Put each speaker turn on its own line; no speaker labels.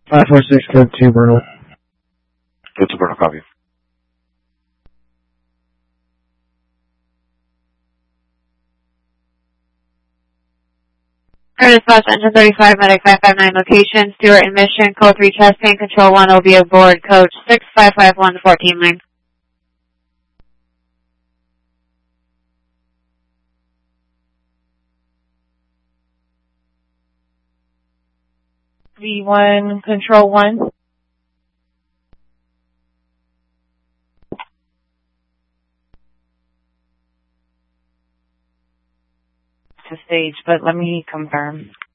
546, code 2, Bernal.
Code 2, Bernal, copy.
Curtis Bus, Engine 35, Medic 559 location, Stewart and Mission, code 3 testing, control 1 will be aboard, coach 6551 14 line.
V1, control 1. To stage, but let me confirm.